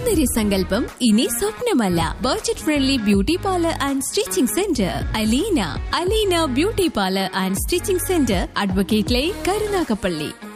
സൗന്ദര്യ സങ്കല്പം ഇനി സ്വപ്നമല്ല. Budget friendly beauty parlour and stitching centre Aleena beauty parlour and stitching centre, advocate line, Karunagappally.